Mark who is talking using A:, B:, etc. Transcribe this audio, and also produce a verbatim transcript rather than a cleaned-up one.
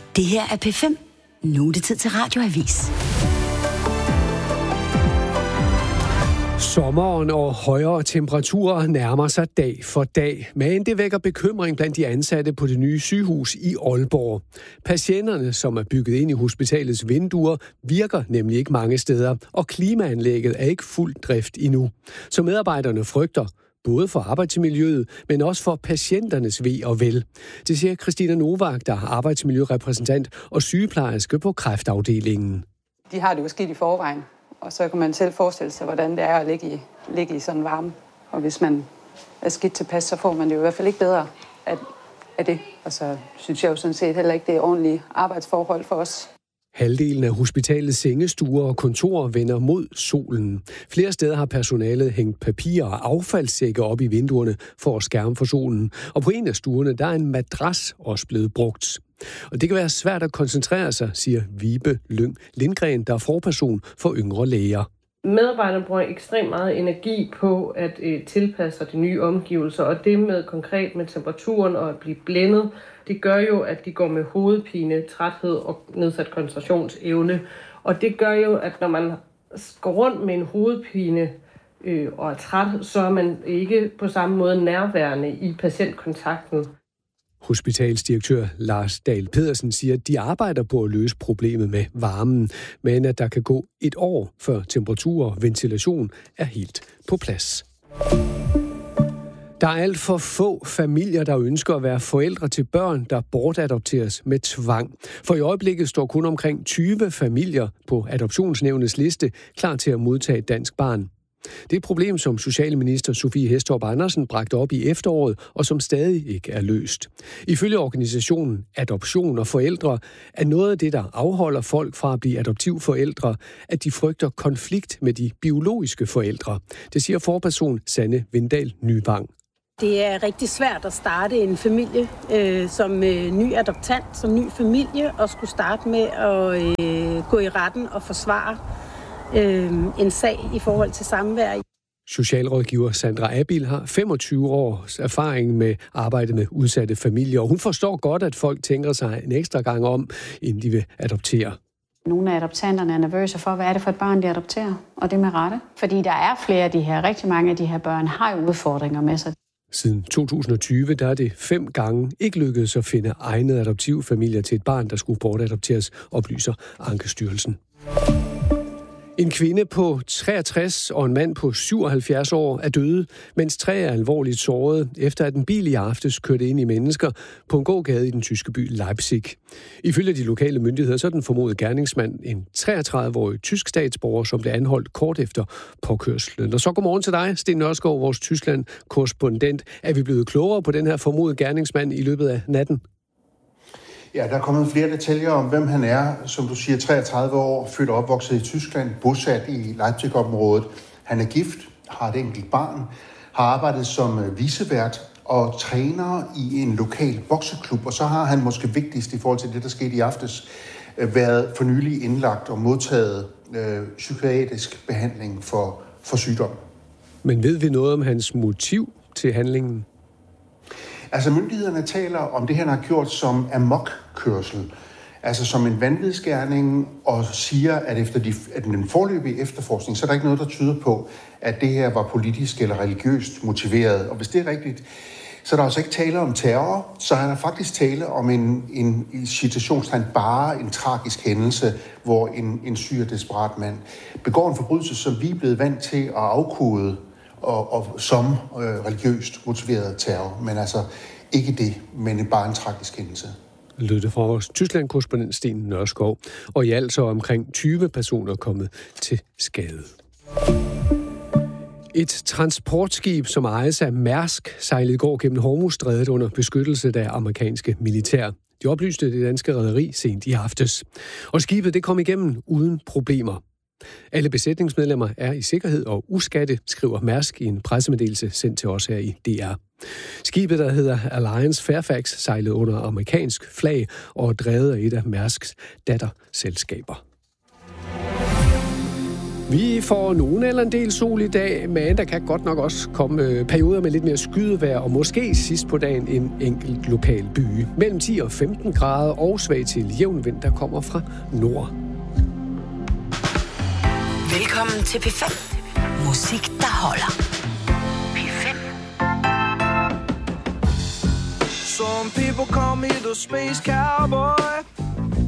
A: Det her er P fem. Nu er det tid til Radioavis.
B: Sommeren og højere temperaturer nærmer sig dag for dag, men det vækker bekymring blandt de ansatte på det nye sygehus i Aalborg. Patienterne, som er bygget ind i hospitalets vinduer, virker nemlig ikke mange steder, og klimaanlægget er ikke fuld drift endnu. Så medarbejderne frygter, både for arbejdsmiljøet, men også for patienternes ve og vel. Det siger Christina Novak, der er arbejdsmiljørepræsentant og sygeplejerske på kræftafdelingen.
C: De har det jo skidt i forvejen. Og så kan man selv forestille sig, hvordan det er at ligge i, ligge i sådan varme. Og hvis man er skidt tilpas, så får man det jo i hvert fald ikke bedre af, af det. Og så synes jeg jo sådan set heller ikke, det er ordentlige arbejdsforhold for os.
B: Halvdelen af hospitalets sengestuer og kontorer vender mod solen. Flere steder har personalet hængt papir og affaldssække op i vinduerne for at skærme for solen. Og på en af stuerne, der er en madras også blevet brugt. Og det kan være svært at koncentrere sig, siger Vibe Lyng Lindgren, der er forperson for yngre læger.
D: Medarbejderne bruger ekstremt meget energi på at øh, tilpasse sig de nye omgivelser, og det med konkret med temperaturen og at blive blændet, det gør jo, at de går med hovedpine, træthed og nedsat koncentrationsevne. Og det gør jo, at når man går rundt med en hovedpine øh, og er træt, så er man ikke på samme måde nærværende i patientkontakten.
B: Hospitalsdirektør Lars Dahl Pedersen siger, at de arbejder på at løse problemet med varmen, men at der kan gå et år, før temperatur og ventilation er helt på plads. Der er alt for få familier, der ønsker at være forældre til børn, der bortadopteres med tvang. For i øjeblikket står kun omkring tyve familier på adoptionsnævnets liste klar til at modtage et dansk barn. Det er et problem, som socialminister Sofie Hæstorp Andersen bragte op i efteråret, og som stadig ikke er løst. Ifølge organisationen Adoption og Forældre er noget af det, der afholder folk fra at blive adoptivforældre, at de frygter konflikt med de biologiske forældre. Det siger forperson Sanne Vindahl Nyvang.
E: Det er rigtig svært at starte en familie øh, som øh, ny adoptant, som ny familie, og skulle starte med at øh, gå i retten og forsvare øh, en sag i forhold til samvær.
B: Socialrådgiver Sandra Abil har femogtyve års erfaring med arbejde med udsatte familier, og hun forstår godt, at folk tænker sig en ekstra gang om, inden de vil adoptere.
F: Nogle af adoptanterne er nervøse for, hvad er det for et barn, de adopterer, og det med rette. Fordi der er flere af de her, rigtig mange af de her børn har jo udfordringer med sig.
B: Siden to tusind og tyve der er det fem gange ikke lykkedes at finde egnede adoptivfamilier til et barn, der skulle bortadopteres, oplyser Ankestyrelsen. En kvinde på treogtres og en mand på syvoghalvfjerds år er døde, mens tre er alvorligt såret, efter at en bil i aftes kørte ind i mennesker på en gågade i den tyske by Leipzig. Ifølge de lokale myndigheder så er den formodede gerningsmand en treogtredive-årig tysk statsborger, som blev anholdt kort efter påkørslen. Og så godmorgen til dig, Sten Nørskov, vores Tyskland-korrespondent. Er vi blevet klogere på den her formodede gerningsmand i løbet af natten?
G: Ja, der er kommet flere detaljer om, hvem han er. Som du siger, treogtredive år, født og opvokset i Tyskland, bosat i Leipzig-området. Han er gift, har et enkelt barn, har arbejdet som vicevært og træner i en lokal bokseklub. Og så har han måske vigtigst i forhold til det, der skete i aftes, været for nylig indlagt og modtaget øh, psykiatrisk behandling for, for sygdom.
B: Men ved vi noget om hans motiv til handlingen?
G: Altså myndighederne taler om det, han har gjort som amok-kørsel, altså som en vanvidsgerning, og siger, at efter de, at den foreløbige efterforskning, så er der ikke noget, der tyder på, at det her var politisk eller religiøst motiveret. Og hvis det er rigtigt, så er der altså ikke tale om terror, så er der faktisk tale om en, en i citationstegn bare en tragisk hændelse, hvor en, en syg og desperat mand begår en forbrydelse, som vi er blevet vant til at afkode, Og, og som øh, religiøst motiveret terror, men altså ikke det, men bare en tragisk hændelse.
B: Lød det fra vores Tyskland-korrespondent Sten Nørskov, og i alt så omkring tyve personer kommet til skade. Et transportskib, som ejes af Mærsk, sejlede i går gennem Hormuzstrædet under beskyttelse af amerikanske militær. De oplyste det danske rederi sent i aftes. Og skibet det kom igennem uden problemer. Alle besætningsmedlemmer er i sikkerhed og uskatte, skriver Mærsk i en pressemeddelelse sendt til os her i D R. Skibet, der hedder Alliance Fairfax, sejlede under amerikansk flag og er drevet af et af Mærsks datterselskaber. Vi får nogen eller en del sol i dag, men der kan godt nok også komme perioder med lidt mere skydevejr, og måske sidst på dagen en enkelt lokal byge. Mellem ti og femten grader og svag til jævn vind, der kommer fra nord.
A: Velkommen til P fem. Musik, der holder. P fem.
H: Some people call me the space cowboy.